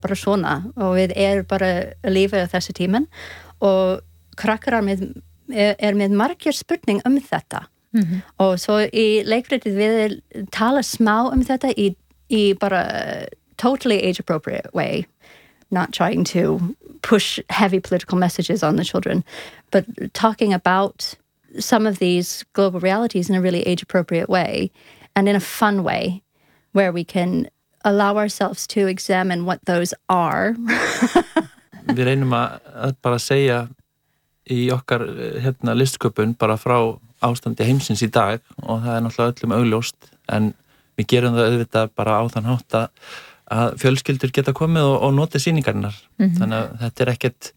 bara svona og við bara að lifa þessu tíman og krakkar með margir spurning þetta og svo í leikritið við tala smá þetta í bara totally age-appropriate way, not trying to push heavy political messages on the children, but talking about some of these global realities in a really age-appropriate way and in a fun way where we can allow ourselves to examine what those are. Við reynum að bara segja í okkar listsköpun bara frá ástandi heimsins í dag og það náttúrulega öllum augljóst en við gerum það auðvitað bara á þann hátt að fjölskyldur geta komið og notið sýningarinnar. Þannig að þetta ekkert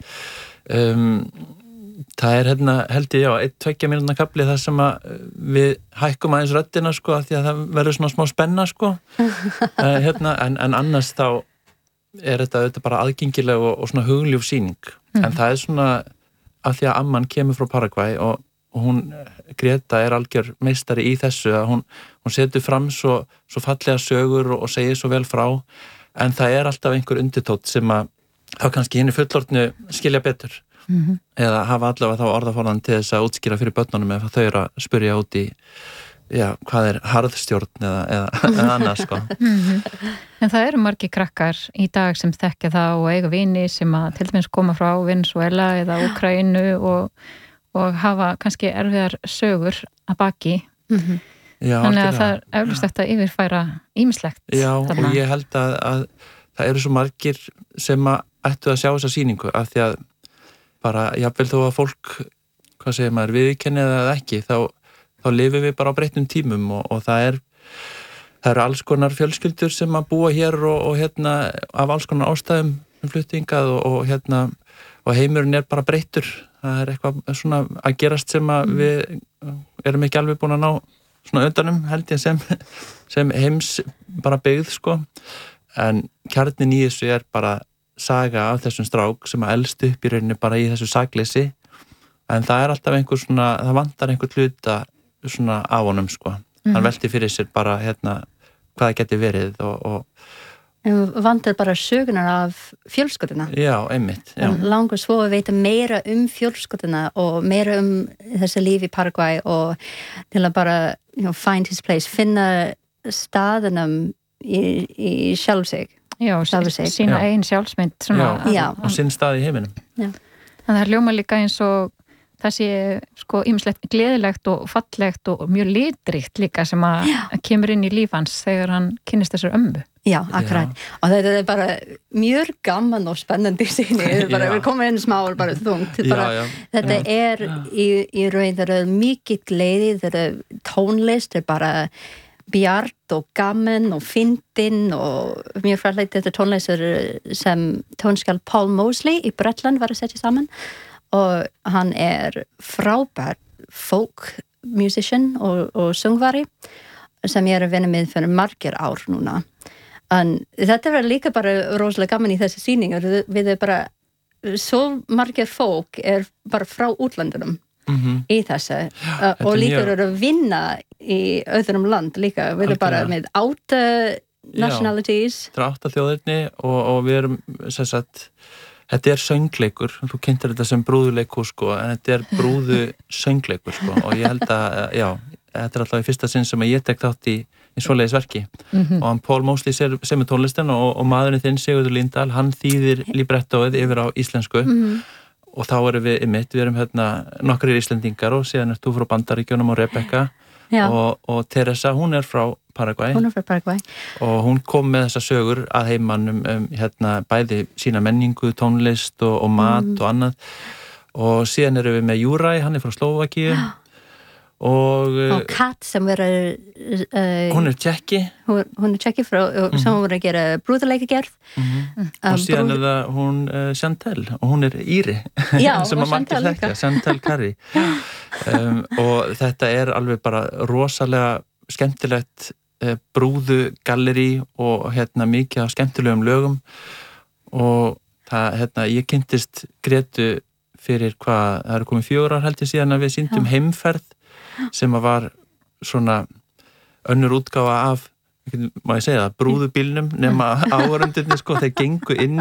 það held ég 1-2 mínútna kafli þar sem að við hækkum aðeins röddina sko af því að það verður svona smá spenna sko en annars þá þetta auðvitað bara aðgengileg og svona hugljúf sýning en það svona af því að amman kemur frá Paragvæ og hún, Greta, algjör meistari í þessu að hún setur fram svo fallega sögur og segir svo vel frá en það alltaf einhver undirtótt sem að þá kannski hinni fullorðnu skilja betur eða hafa allavega þá orðaforðan til þess að útskýra fyrir börnunum ef þau að spyrja út í hvað harðstjórn eða annað sko. En það eru margir krakkar í dag sem þekkja það og eiga vini sem að til dæmis koma frá Venezuela eða Úkraínu og hafa kannski erfiðar sögur að baki. Já, þannig að það eflust þetta yfirfæra ýmislegt. Já, þarna. Og ég held að það eru svo margir sem að ættu að sjá þessa sýningu af því að bara, jafnvel þó að fólk, hvað segir maður, viðurkenni eða ekki, þá lifum við bara á breyttum tímum og það eru alls konar fjölskyldur sem að búa hér og af alls konar ástæðum fluttingað og heimurinn bara breyttur. Það eitthvað svona að gerast sem að við erum ekki alveg búin að ná svona undanum held ég sem heims bara byggð sko en kjarnin í þessu bara saga af þessum strák sem að elst upp í rauninni bara í þessu sakleysi en það alltaf einhver svona, það vantar einhver hluta svona á honum sko hann velti fyrir sér bara hvað það geti verið og vantar bara sögunar af fjölskylduna. Já, einmitt. Já. Langar svo að veita meira fjölskylduna og meira þessi líf í Paragvæ og til að bara find his place, finna staðunum í sjálf sig. Já, sína eigin sjálfsmynd. Já, og sinn stað í heiminum. Já. En það hljóma líka eins og það sé sko ýmislegt gleðilegt og fallegt og mjög litríkt líka sem að kemur inn í líf hans þegar hann kynnist þessar ömmu. Já, akkurat. Og þetta bara mjög gaman og spennandi síni. Við komum inn smá og bara þungt. Þetta í raun, það mikið gleði, þetta tónlist, bara bjart og gaman og fyndin og mjög fræðilegt þetta tónlist sem tónskald Paul Mosley í Bretland var að setja saman og hann frábær folk musician og söngvari sem ég að vinna með fyrir margir ár núna. En þetta var líka bara rosalega gaman í þessi sýning við bara svo margir fólk bara frá útlandunum í þessu og líka að vinna í öðrum land líka við bara með 8 nationalities. Já, 8 þjóðirni og við erum sem sagt þetta söngleikur, þú kynntir þetta sem brúðuleikur sko, en þetta brúðu söngleikur sko og ég held að þetta alltaf í fyrsta sinn sem að ég tek þátt í svoleiðis verki og hann Paul Mosley semur tónlistin og maðurinn þinn Sigurður Líndal, hann þýðir librettóið yfir á íslensku og þá erum við erum nokkrir íslendingar og síðan þú frá Bandaríkjunum og Rebecca og Teresa, hún frá Paragvæ. Hún frá Paragvæ. Og hún kom með þessa sögur að heimannum bæði sína menningu, tónlist og mat og annað og síðan erum við með Júrai, hann frá Slóvakíu og Kat sem hún Tjekki hún Tjekki frá sem hún að gera brúðuleikagerð og síðan það hún Chantel og hún Íri sem að margir þekkja, Chantel Carey og þetta alveg bara rosalega skemmtilegt brúðugallerí og mikið af skemmtilegum lögum og það, ég kynntist Gretu fyrir það komið 4 ár held ég síðan að við sýndum heimferð sem að var svona önnur útgáfa af, má ég segja það, brúðubílnum nema áhorfendurnir sko, þeir gengu inn